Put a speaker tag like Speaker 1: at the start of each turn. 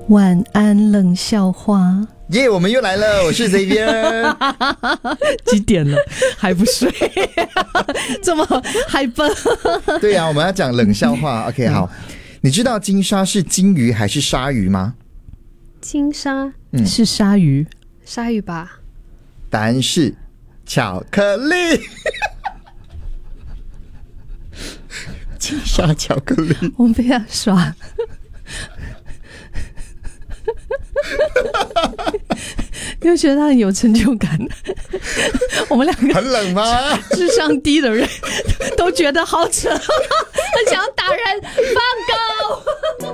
Speaker 1: 晚安冷笑话。
Speaker 2: 耶、我们又来了，我是 Xavier。
Speaker 1: 几点了还不睡？这么嗨笨？
Speaker 2: 对呀、我们要讲冷笑话。OK， 好，你知道金沙是金鱼还是鲨鱼吗？
Speaker 3: 金沙
Speaker 1: 是鲨鱼。
Speaker 3: 鲨鱼吧？
Speaker 2: 答案是巧克力。金沙巧克力。
Speaker 1: 我们被他耍。你会觉得他很有成就感。我们两个
Speaker 2: 很冷吗？
Speaker 1: 智商低的人都觉得好扯，很想打人，放狗。